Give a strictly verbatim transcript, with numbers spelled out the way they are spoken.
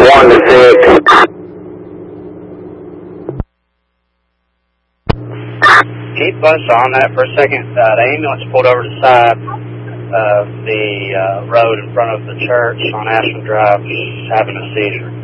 one to six. Keep us on that for a second. Uh, the ambulance pulled over to the side of the uh, road in front of the church on Ashland Drive, having a seizure.